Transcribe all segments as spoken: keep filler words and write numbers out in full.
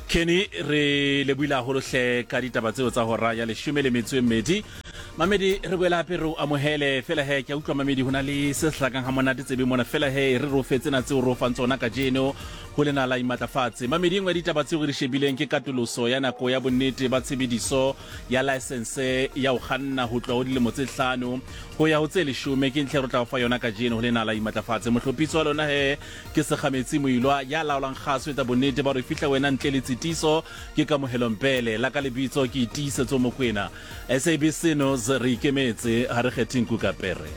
Kenny re lebuila holohle ka ditaba tseo tsa hora ya leshome le metso e mmedi. Mamedi re boela hape re amohele fela he ke utlwa mamedi hona le se hlakang ha monate tsebe mona fela he re rofetse na tseo ro fantsona ka jeno ho lena la imatlafatse. Mamedi ngwe ditaba tseo re shebileng ke katoloso ya nako ya bonnete ba tshebediso ya license ya ho kganna ho tloha ho dilemo tse hlano ho ya ho tse leshome ke ntle re tla fa yona ka jeno ho lena la imatlafatse. Mohlopitso wa lona he ke sekgametsi moilwa ya laolang kgaso tsa bonnete ba re fihla wena ntle le tsitiso ke ka mohelo mpele la ka lebitso ke itisetso mokwena S A B C News re ikemetse ha re kgetheng kukapere.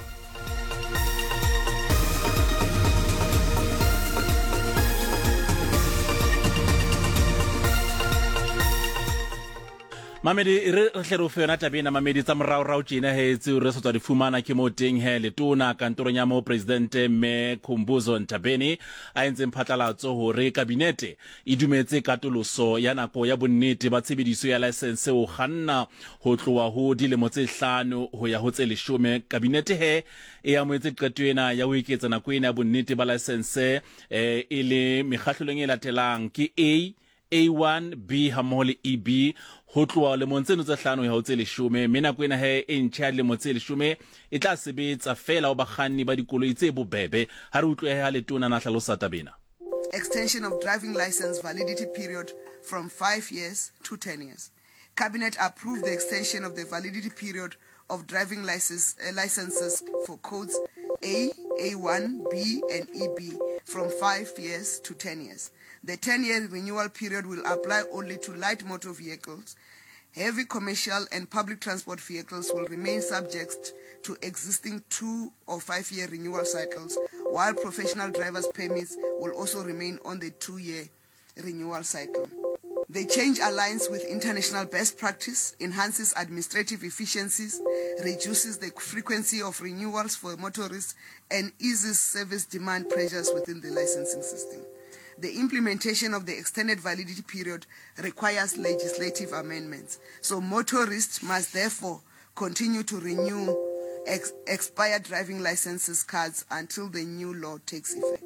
Mamedi re hlero fena tabena mamedi tsa morao rao tjena he tse re sotswa di fumana ke mo teng he letona kantorong ya mo president me Khumbuzo Ntabeni a entse mphatlalatso hore kabinete e dumetse katoloso ya nako ya bonnete ba tshebediso ya license ho kganna ho tloha ho dilemo tse hlano ho ya ho tse leshome. Kabinete he e amoetse qeto ena ya ho eketsa nako ena ya bonnete ba license eh, e le mekgahlelong e latelang ke A A one B hamole E B ho tloha le montseno tsa hlano ya ho tse leshome mme nako ena he e ntjha le mo tse leshome e tla sebetsa fela ho bakganni ba dikoloi tse bobebe ha re utlwe ha letona na hlalosa tabena. Extension of driving license validity period from five years to ten years. Cabinet approved the extension of the validity period of driving license, uh, licenses for codes A, A one, B and E B from five years to ten years. The ten-year renewal period will apply only to light motor vehicles. Heavy commercial and public transport vehicles will remain subject to existing two or five-year renewal cycles, while professional drivers' permits will also remain on the two-year renewal cycle. The change aligns with international best practice, enhances administrative efficiencies, reduces the frequency of renewals for motorists, and eases service demand pressures within the licensing system. The implementation of the extended validity period requires legislative amendments. So motorists must therefore continue to renew ex expired driving licenses cards until the new law takes effect.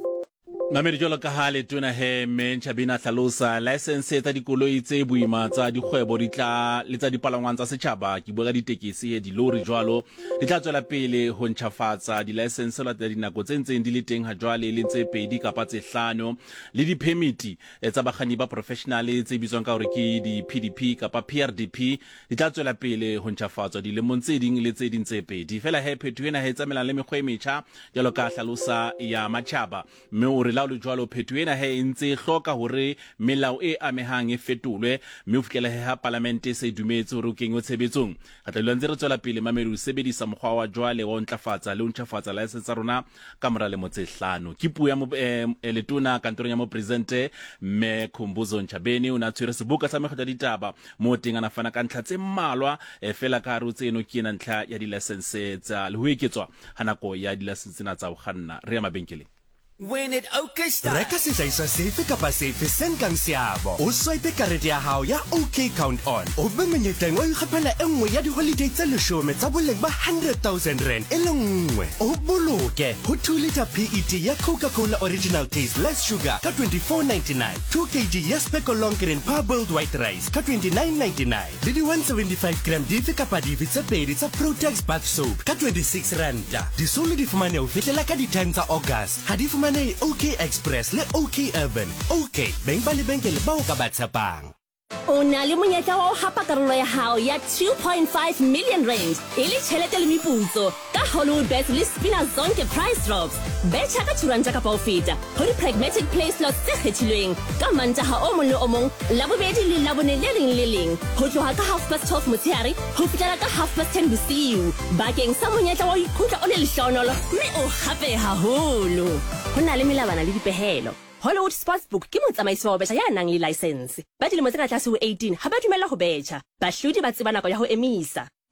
Mamedi jolo ka hale tuna he men chabina hlalosa license tsa dikoloi tse boima tsa dikgwebo di tla le tsa dipalangwang tsa setjhaba ke bua ka ditekesi he di lori jwalo di tla tswela pele ho ntjhafatsa di license la tsa dinako tse ntseng di le teng ha jwale le tse pedi kapa tse hlano le di permit tsa bakganni ba professional tse bitswang ka hore ke di P D P kapa P R D P di tla tswela pele ho ntjhafatswa di le montse ding le tse ding tse pedi fela he phetho ena he tsamela le mekgwa e metjha jalo ka hlalosa ya matjhaba mme o re la lo jwalo phetho ena he ntse hloka hore melao e amehang e fetolwe mme o fitlela he ha parliament se dumetse hore o kengwe tshebetsong ga tla ntse re tswela pele mamedi o sebedisa mokgwa wa jwale wa ntlafatsa le ntlafatsa license tsa rona ka mora le motse hlano ke puo ya mo letona kantorong ya mo president me Khumbuzo Ntabeni o na tshwere seboka sa mekgwa ditaba mo teng ana fana ka ntlha tse mmalwa fela ka ro tseno ke ena ntlha ya di license tsa le ho eketswa hanako ya di license na tsa ho kganna re ya mabenkele. When it OK Style. Reka sehlahiswa sefe kapa sefe se nkang seabo. O swipe karete ya hao ya OK Count On. O be monyetleng wa ikgapela e nngwe ya di-holiday tse leshome tsa boleng ba one hundred thousand rand e le nngwe. O boloke ho two litre P E T ya Coca-Cola Original Taste Less Sugar ka twenty-four ninety-nine. two kilograms ya Speckle Long Grain Parboiled White Rice ka twenty-nine ninety-nine. Le di one seventy-five gram dife kapa dife tse pedi tsa Protex Bath Soap ka twenty-six rand. Di solo di fumane ho fihlela ka di-ten tsa August. Ha di fumane OK Express le OK Urban. OK beng ba lebenkele ba o ka ba tshepang. O na le monyetla wa ho hapa karolo ya hao ya two point five million rand e le tjhelete le meputso ka Hollywood Bet le Spina Zonke price drops. Betjha ka turanta kapa ho feta ho di pragmatic play slots tse kgethilweng ka mantaha o mong le o mong labobedi le labone le leng le leng ho tloha ka half past twelve motshehare ho fihlela ka half past ten bosiu bakeng sa monyetla wa ho ikutlwa o le lehlohonolo mme o hape haholo ho na le melabana le dipehelo. Hollywood Sportsbook ke motsamaisi wa betjha ya nang le license. Ba dilemo tse ka tlase ho eighteen ha ba dumella ho betjha. Bahlodi ba tseba nako ya ho emisa.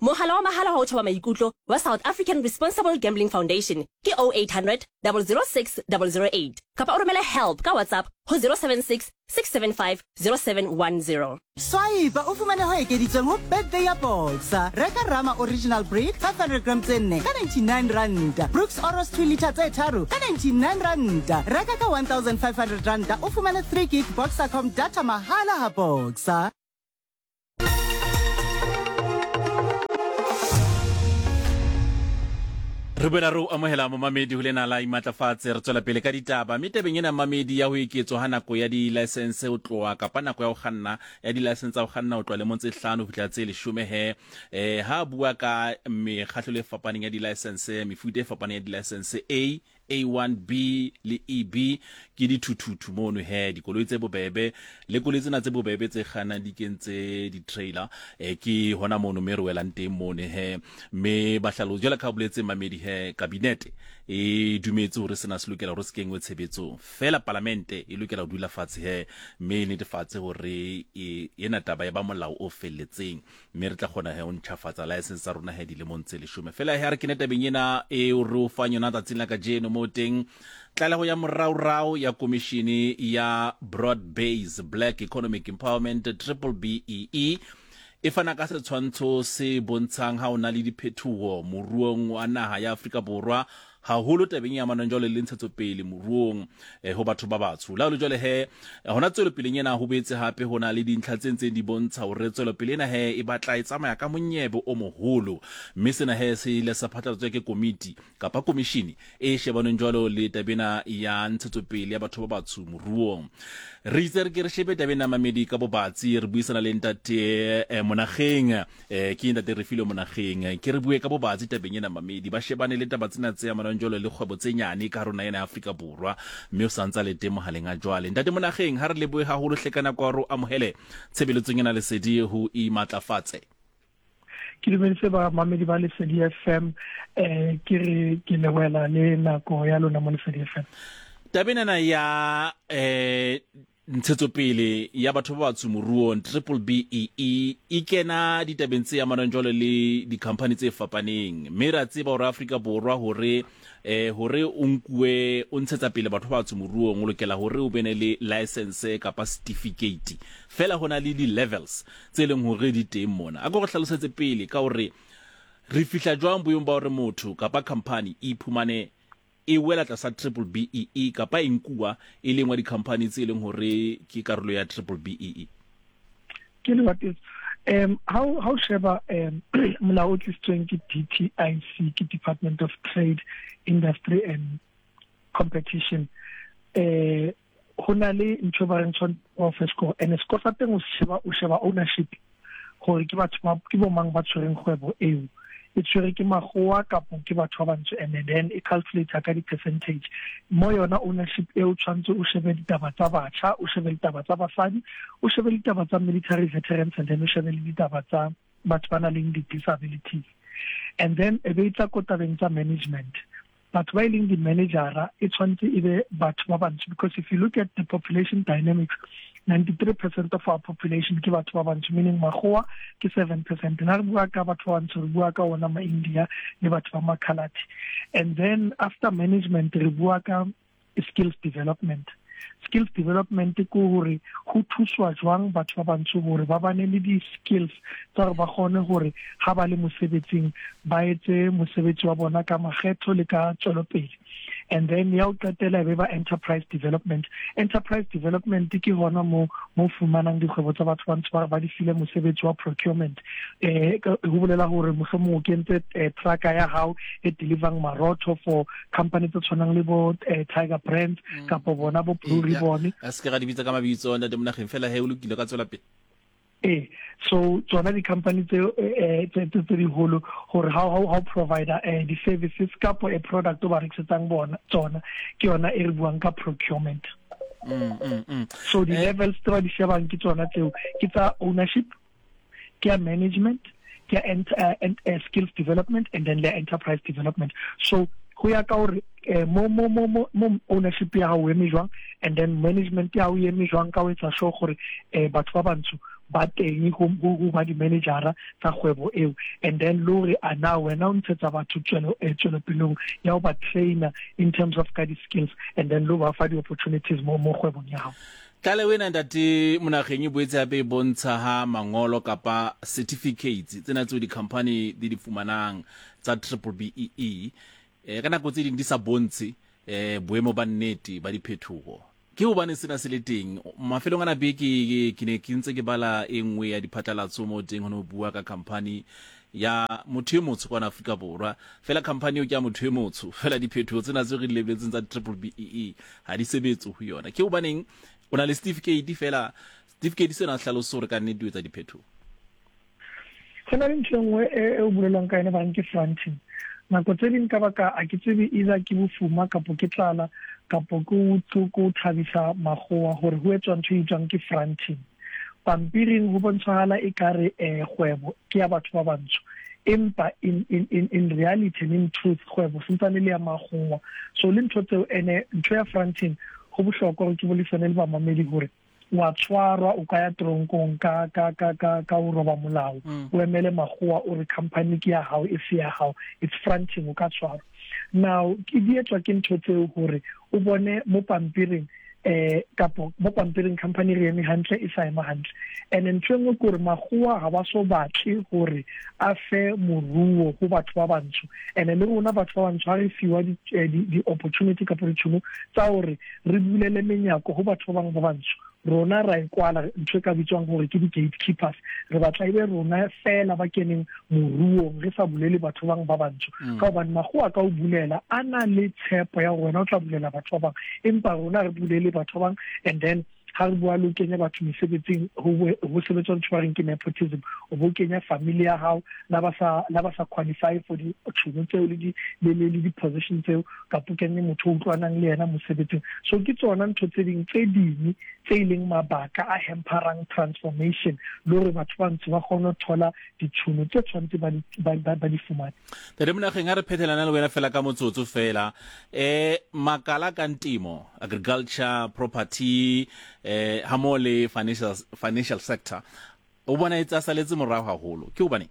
Mohala wa mahala wa ho thoba maikutlo wa South African Responsible Gambling Foundation ke oh eight hundred, zero zero six, zero zero eight. Kapa o romela help ka WhatsApp ho zero seven six, six seven five, zero seven one zero. Swaiba o fumane ho ekeditsweng ho birthday ya Boxer. Reka Rama Original Breed five hundred grams e nne ka ninety-nine rand. Brooks Oros two litre tse tharo ka ninety-nine rand. Reka ka one thousand five hundred rand o fumane three gig Boxer.com data mahala ha Boxer. re boela re amohela momamedi ho lena la imatlafatse re tswela pele ka ditaba mme tabeng ena mamedi ya ho eketswa ha nako ya di-license ho tloha kapa nako ya ho kganna ya di-license tsa ho kganna ho tloha lemong tse hlano ho fihla tse leshome he eh ha bua ka mekgatlo e fapaneng ya di-license mefuta e fapaneng ya di-license A A one B le E B ke di thuthutu mono he dikoloi tse bobebe le koloi tsena tse bobebe tse kgana di kentse di trailer eh ke hona mono me re welang teng mono he me ba hlalo jela ka boletse mamedi he cabinet e dumetse hore sena se lokela hore se kengwe tshebetso fela parlamente e lokela ho dula fatshe he me netefatse hore e ena taba ya ba molao o felletseng me re tla khona he o ntšhafatsa license tsa rona he di le montse le shume fela he re ke neta benyena e o re o fa yona tsatsing la ka jeno teng tlala go ya moraorao ya komishini ya broad base black economic empowerment triple B E E e fana ka setshwantsho se bontshang ha ona le diphethoho moruong wa naha ya Afrika Borwa haholo tabeng ya manonjolo le ntshetso pele moruong eh, ho batho ba batsho la le jole he hona tswelo pele nyena ho betse hape hona le dintlha tse ntseng di bontsha hore tswelo pele ena he e batla e tsamaya ka monyebo o moholo mme sena he se le sa phatlatswe ke committee kapa komishini e shebaneng jwalo le tabena ya ntshetso pele ya batho ba batsho moruong re itse re ke re shebe tabena mamedi ka bobatsi re buisana le ntate eh, monageng eh, ke ntate re file monageng ke re bue ka bobatsi tabeng ena mamedi ba shebane le tabatsena tse ya njolo le kgwebo tse nyane ka rona ena Afrika Borwa mme o santsa le temo haleng a jwale ntate monageng ha re le bue haholo hlekana kwa ro amohele tshebeletsong ena le sedi ho imatlafatse ke dumedise ba mamedi ba le Lesedi F M eh ke re ke lewela le nako ya lona mo Lesedi F M tabena ya eh ntshetsopele ya batho ba batsho moruong triple B E E e kena ditabeng tse ya manonjolo le di-company tse fapaneng mme ra tseba hore Afrika Borwa hore eh hore o nkuwe o ntshetsa pele batho ba batsho moruong o lokela hore o bene le license kapa certificate fela hona le di-levels tse leng hore di teng mona a go go hlalosetse pele ka hore re fihla jwang boyong ba hore motho kapa company e iphumane e wela tlasa triple B E E kapa inkua e lengwa di company tse leng hore ke karolo ya triple B E E ke le batse um how how sheba um molao o tlisitsweng ke D T I C ke Department of Trade Industry and Competition eh hona le ntho ba reng tshwan of score and score sa teng o sheba o sheba ownership gore ke batho ba ke bo mang ba tshwereng kgwebo eo e tswere ke magoa kapo ke batho ba bantse and then e calculate ka di percentage mo yona ownership e o tshwantse o shebe ditaba tsa batjha o shebe ditaba tsa basadi o shebe ditaba tsa military veterans and then o shebe ditaba tsa batho ba nang le disabilities and then e be tsa kotabeng tsa management batho ba ileng di managera e tshwantse e be batho ba bantse because if you look at the population dynamics ninety-three percent of our population ke batho ba bantsho meaning magoa ke seven percent na re bua ka batho ba bantsho re bua ka ona ma India le batho ba makhalati and then after management re bua ka skills development skills development ko hore ho thuswa jwang batho ba bantsho hore ba bane le di skills tsa ba gone hore ha ba le mosebetsing ba etse mosebetsi wa bona ka magetho le ka tswelopele and then ya o qetela be ba enterprise development enterprise development ke hona mo mo fumanang dikgwebo tsa batho ba ba di file mosebetsi wa procurement eh go bolela hore mohlomong o kentse tracker ya hao e delivering marotho for company tse tshwanang le bo Tiger Brands kapo bona bo Blue Ribbon a se ka ga dibitsa ka mabitso nna de monageng fela he o lokile ka tswela pele eh so tsona di company tse tse tse di holo hore how how how provider eh di services kapo a product o ba rekisetsang bona tsona ke yona e re buang ka procurement mm mm mm so the levels tse di shebang ke tsona tseo ke tsa ownership ke management ke and skills development and then the enterprise development so go ya ka hore mo mo mo mo ownership ya hao e me jwang and then management ya hao e me jwang ka o etsa sure gore batho ba bantsho ba teng go go ba di manager tsa kgwebo eo, and then lori a now when on tsetsa batho tswelo e tswelo pelong ya ba trainer in terms of ka di skills, and then lo ba fa di opportunities mo mo kgwebong ya hao. Kale wena ndati monageng e boetse ya be bontsha ha mangolo kapa certificates tsena tso di company di di fumanang tsa triple B E E eh kana go tse ding di sa bontshe eh boemo ba nnete ba diphethogo. Ke ho bane sena se le teng mafelong ana beke ke ne ke ntse ke bala engwe ya diphatlalatso mo teng hono bua ka company ya motho e motsho kwa Afrika Borwa, fela company o ke ya motho e motsho, fela diphethogo tsena tse re lebeletseng tsa triple B E E ha di sebetse ho yona. Ke ho baneng ona le certificate fela certificate sena hlaloso re ka nne di etsa diphethogo. Tsena le ntshengwe e o bulelang ka ene ba nke fronting nako tse ding ka baka a ke tsebe either ke bofuma kapo ke tlala kapo go go thabisa magoa gore ho etswa ntho e tswang ke fronting. Pampiring ho bontshagala e kare eh kgwebo ke ya batho ba bantsho, empa in in in in reality and in truth kgwebo sentane le ya magoa. So le ntho tseo ene ntho ya fronting go bohlokwa gore ke bolisane le ba mamedi gore wa tshwarwa o ka ya tronkong ka ka ka ka ka o roba molao o emele magoa o re company ke ya hao e se ya hao, it's fronting o ka tshwarwa. Now ke dietswa ke ntho tseo gore o bone mo pampiring eh kapo mo pampiring company re eme hantle e sa ema hantle, and ntshengwe gore magoa ha ba so batle gore a fe moruo go batho ba bantsho, and le rona batho ba bantsho ha re fiwa di di opportunity kapo ditšhono tsa gore re bulele menyako go batho ba bang ba bantsho. Rona ra ikwala ntho ka bitswang gore ke di gatekeepers, re batla ibe rona fela ba keneng moruo re sa bulele batho bang ba bantsho ka ba magoa ka o bulela ana le tshepo ya rona o tla bulela batho ba bang, empa rona re bulele batho bang, and then ha re bua lo kenya batho mesebetsing ho sebetswa ntho ba reng ke nepotism, o bo kenya family ya hao la ba sa la ba sa qualify for di tšhono tseo le di le le di position tseo ka pukeng motho o twanang le yena mosebetsing. So ke tsona ntho tse ding tse ding tse ileng mabaka a hamperang transformation lo re batho ba ntse ba gona thola ditšhono tse tshwantse ba ba ba di fumana. Tere mona ge ngare phethelana le wena fela ka motsotso fela eh makala ka ntimo, agriculture, property eh ha mo le financial financial sector o bona e tsa saletse morago haholo ke o bane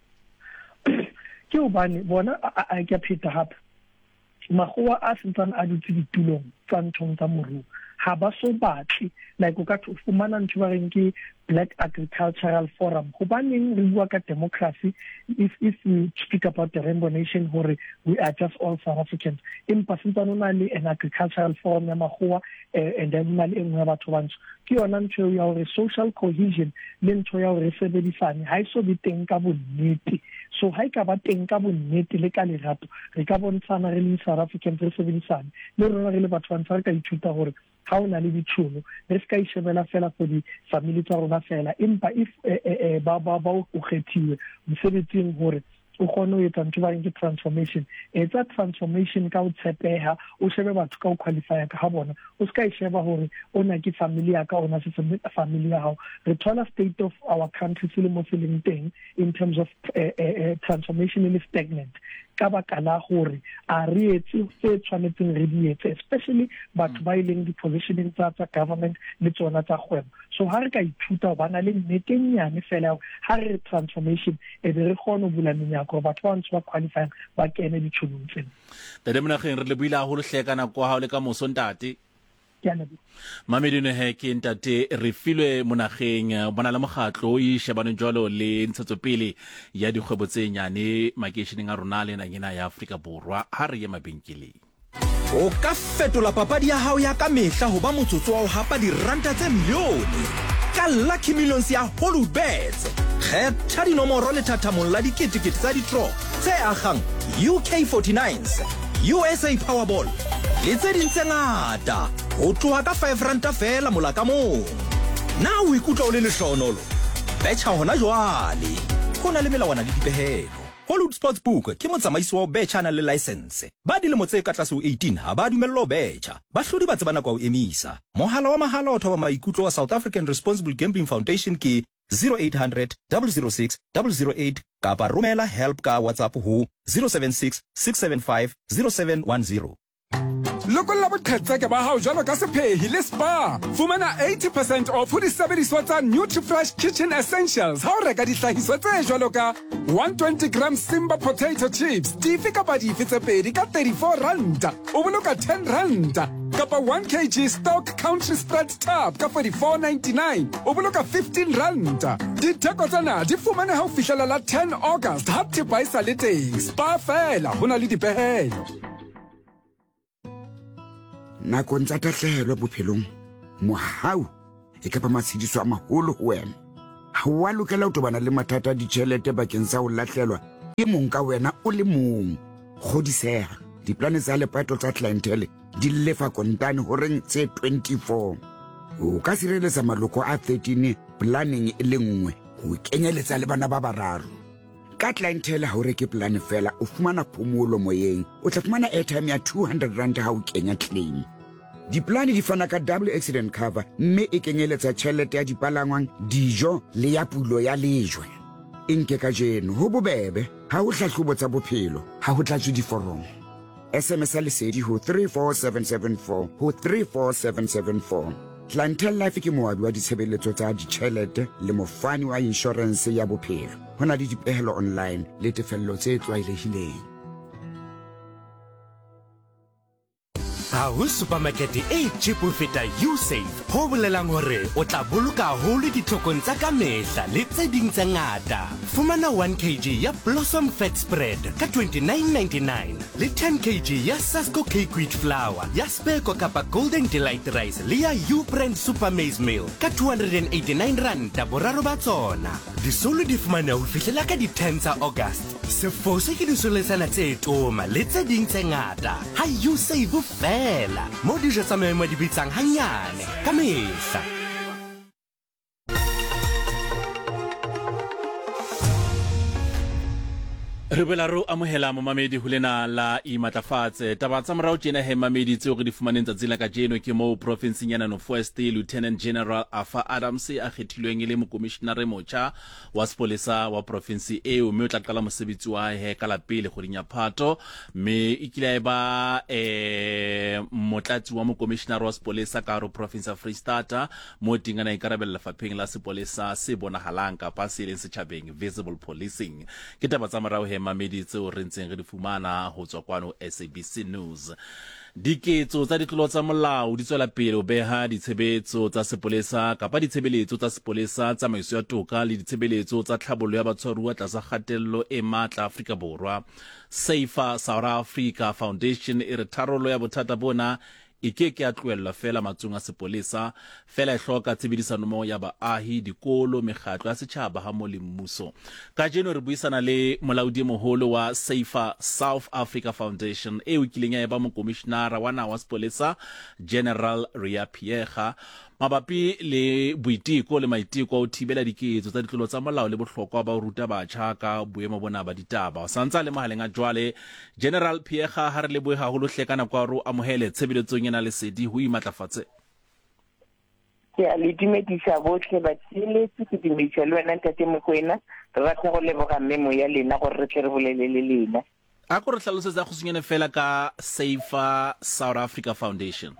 ke o bane bona a ke pheta hape magoa a sentana a dutse ditulong tsa ntong tsa moruo ha ba so batle like o ka fumana ntho ba reng ke Black Agricultural Forum. Go baneng re bua ka democracy if if we speak about the Rainbow Nation gore we are just all South Africans. In pasentano na le an agricultural forum ya magoa and then na le engwe batho bantsho ke yona ntho ya gore social cohesion le ntho ya gore sebedisane ha iso di teng ka bonnete. So ha ka ba teng ka bonnete le ka lerato re ka bontshana re le South Africans re sebedisane le rona re le batho ba ntse ka ithuta gore ha ona le ditšhono re ska ishebela fela for di family tsa rona fela, empa if ba ba ba o kgethiwe mosebetsing gore o kgone ho etsa ntho ba reng ke transformation, etsa transformation ka o tshepeha o shebe batho ka o qualify ka ha bona o ska isheba gore ona ke family ya ka ona se family ya hao. Re thola state of our country se le mo seleng teng in terms of uh, uh, transformation in stagnant ka baka la gore a re etse se tshwanetseng re di etse especially batho ba ileng di positioning tsa tsa government le tsona tsa kgwebo. So ha re ka ithuta ba na le netenyane fela ha re transformation e be re kgone ho bula menyako batho ba ntse ba qualify ba kene di tshonong tsena. Tade mona ge re le buila ho hlekana kwa ha le ka mosontate Mamedino he ke ntate re filwe monageng bona le mogatlo e shebane jwalo le ntshetsopele ya dikgwebo tse nyane makeisheneng a rona le nangena ya Afrika Borwa ha re ye mabenkeleng. O ka fetola papadi ya hao ya ka mehla ho ba motsotso wa ho hapa diranta tse milione ka Lucky Millions ya Hollywoodbets. Kgetha dinomoro le thathamong la diketekete tsa di-draw tse agang U K forty-nines, U S A Powerball le tse ding tse ngata ho tloha ka five ranta fela mola ka mong. Na o ikutlwa o le lehlohonolo? Betcha hona jwale ho na le melawana le dipehelo. Hollywood Sportsbook ke motsamaisi wa betcha na le license. Ba dilemo tse ka tlase ho eighteen ha ba dumellwa ho betcha. Bahlodi ba tsebana kwa ho emisa. Mohala wa mahala o thoba maikutlo wa South African Responsible Gambling Foundation ke zero eight hundred, double oh six, double oh eight kapa romela help ka WhatsApp ho zero seven six, six seven five, zero seven one zero. lokolla boqhetseke ba hao jwalo ka sephehi le spa. Fumana eighty percent off ho disebediswa tsa NutriFresh Kitchen Essentials ha o reka dihlahiswa tse jwalo ka one hundred twenty grams Simba potato chips dife kapa dife tse pedi ka thirty-four rand, o boloka ten rand, kapa one kilogram stock country spread tab ka forty-four ninety-nine, o boloka fifteen rand. Ditheko tsena di fumane ha o fihlela la ten August ha thepa e sa le teng. Spa fela ho na le dipehelo. Nakong tsa tahlehelo bophelong, mohau e ka ba matshediso a maholo ho wena. Ha wa lokela ho tobana le mathata a ditjhelete bakeng sa ho lahlelwa ke mong ka wena o le mong. Kgodiseha, diplane tsa lepato tsa clientele di lefa kontane ho reng tse twenty-four. O ka sireletsa maloko a thirteen planning e le nngwe ho kenyeletsa le bana ba bararo. Ka clientele ha o reke plan fela o fumana phomolo moyeng, o tla fumana airtime ya two hundred rand ha o kenya claim. Diplane di fana ka double accident cover mme e kenyeletsa tjhelete ya dipalangwang, dijo le ya pulo ya lejwe. Inke ka jeno ho bobebe ha o hlahlobo tsa bophelo ha ho tlatswe diforomo. S M S lesedi ho three four seven seven four ho three four seven seven four. Clientele Life ke moabi wa ditshebeletso tsa ditjhelete le mofani wa insurance ya bophelo. Hona le dipehelo online le tefello tse tlwaelehileng. Ha ho supermarket e cheap ho feta YouSave. Ho bolelang hore o tla boloka haholo ditlhokong tsa ka mehla le tse ding tse ngata. Fumana one kilogram ya Blossom Fat Spread ka twenty-nine ninety-nine le ten kilogram ya Sasco Cake Wheat Flour ya Speco kapa Golden Delight Rice le ya U-Brand Super Maize Meal ka two hundred eighty-nine rand boraro ba tsona. Disolo di fumana ho fihlela ka di ten tsa August. Sefose ke disoletsana tse toma le tse ding tse ngata. Ha YouSave fela mo dijo tsa maemo di bitsang hanyane ka mehla. Re bela ro amohela momamedi ho lena la imatlafatse taba tsa morao tjena he mamedi tseo re di fumaneng tsatsing la kajeno ke mo provinceng ya North West. Lieutenant General Afa Adams a kgethilweng le mokomishenare motjha wa sepolesa wa province eo, mme o tla qala mosebetsi wa he ka la pele kgweding ya Phato, mme e kile e ba eh motlatsi wa mokomishenare wa sepolesa ka hare province ya Free State mo tingana ikarabella lefapheng la sepolesa se bonahalang kapa se leng setjhabeng, visible policing. Ke taba tsa morao he mamedi tseo re ntseng re di fumana ho tswa kwano S A B C News. Diketso tsa ditlolo tsa molao di tswela pele ho beha ditshebetso tsa sepolesa kapa ditshebeletso tsa sepolesa, tsamaiso ya toka le ditshebeletso tsa tlhabollo ya batshwaruwa tlasa kgatello e matla Afrika Borwa. Safer South Africa Foundation e re tharollo ya bothata bona e ke ke a tloella fela matsong a sepolesa, fela e hloka tshebedisano mo ya baahi, dikolo, mekgatlo ya setjhaba ha mo le mmuso. Ka jeno re buisana le molaodi moholo wa Safer South Africa Foundation e o kileng ya eba mokomishenara wa nawa wa sepolesa General Ria Pierre mabapi le boiteko le maiteko a ho thibela diketso tsa ditlolo tsa molao le bohlokwa ba ho ruta batjha ka boemo bona ba ditaba. O santsa le mohaleng a jwale General Pierre ha re le boe haholo hlekana kwa ro amohele tshebeletsong ena le sedi ho imatlafatse. Ke a le dumedisa bohle ba tsheletsi ke dumedisa le wena ntate Mokoena, re batla go leboga memo ya lena gore re tle re bolele le lena. A go re hlalosetsa go senyane fela ka Safer South Africa Foundation.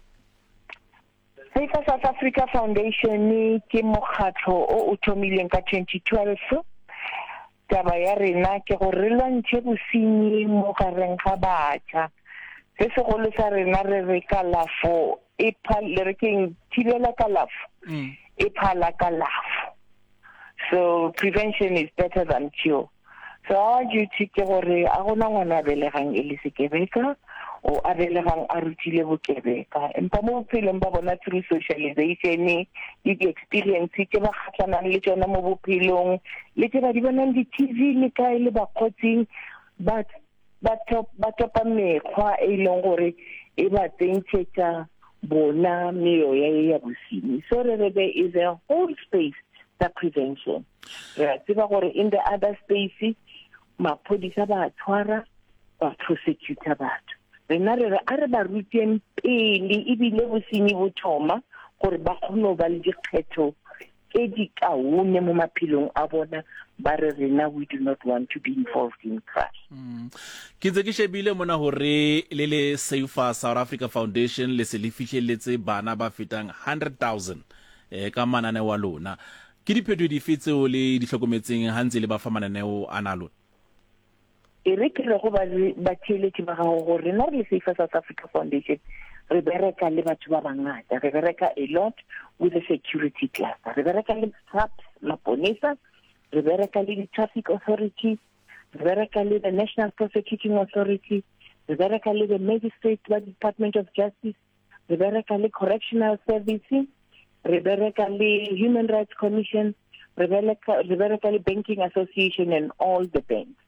Safer South Africa Foundation ke mokgatlo o o thomileng ka twenty twelve. Taba ya rena ke go re lwantshe bosenyi mo gareng ga batjha. Se segolo sa rena re re kalafo e phale re keng thibela kalafo e phala kalafo. So prevention is better than cure. So our duty ke gore a gona ngwana belegang e le sekebeka o a belegang a rutile bokebeka, empa mo bophelong ba bona through socialization le di-experience ke ba kgatlanang le tsona mo bophelong le ke ba di bonang di-T V le kae le bakgotsing ba topa mekgwa e leng gore e ba tsentšhetša bona meoya ya bosenyi. So there is a whole space that prevention. Re a tseba gore in the other space maphodisa ba tshwara ba prosecutor batho. Rena re re a re ba ruteng pele ebile bosenyi bo thoma gore ba kgone ba le dikgetho tse di kaone mo maphelong a bona ba re rena we do not want to be involved in crime. ke tse ke shebile mona hore le le Safer South Africa Foundation le se le fihlelletse bana ba fetang one hundred thousand eh ka mananeo wa lona. Ke diphetho dife tseo le di hlokometseng ha ntse le ba fa mananeo ana lona? E re ke go ba ba tsheletsi ba gago gore rena le Safer South Africa Foundation re bereka le batho ba bangata, re bereka a lot with the security cluster, re bereka le SAPS, Maponesa, re bereka le traffic authority, re bereka le the National Prosecuting Authority, re bereka le the Magistrate Department of Justice, re bereka le Correctional Services, re bereka le Human Rights Commission, re bereka le Banking Association and all the banks.